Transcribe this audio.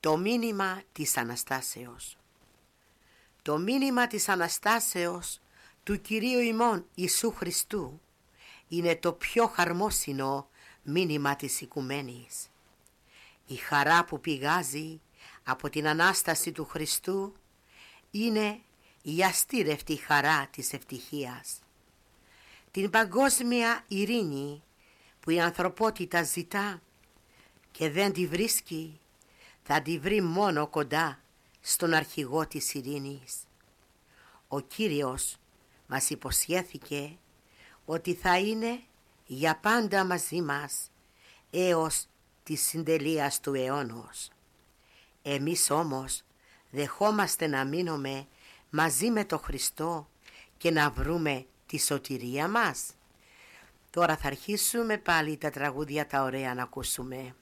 Το μήνυμα της Αναστάσεως. Το μήνυμα της Αναστάσεως του Κυρίου ημών Ιησού Χριστού είναι το πιο χαρμόσυνο μήνυμα της οικουμένης. Η χαρά που πηγάζει από την Ανάσταση του Χριστού είναι η αστήρευτη χαρά της ευτυχίας. Την παγκόσμια ειρήνη που η ανθρωπότητα ζητά και δεν τη βρίσκει, θα τη βρει μόνο κοντά στον αρχηγό της ειρήνης. Ο Κύριος μας υποσχέθηκε ότι θα είναι για πάντα μαζί μας έως της συντελείας του αιώνος. Εμείς όμως δεχόμαστε να μείνουμε μαζί με τον Χριστό και να βρούμε τη σωτηρία μας. Τώρα θα αρχίσουμε πάλι τα τραγούδια τα ωραία να ακούσουμε.